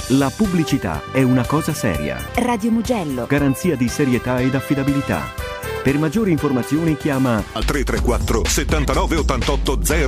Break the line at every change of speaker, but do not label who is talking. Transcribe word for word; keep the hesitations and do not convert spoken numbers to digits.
La pubblicità è una cosa seria.
Radio Mugello.
Garanzia di serietà ed affidabilità. Per maggiori informazioni chiama
al tre tre quattro settantanove ottantotto zero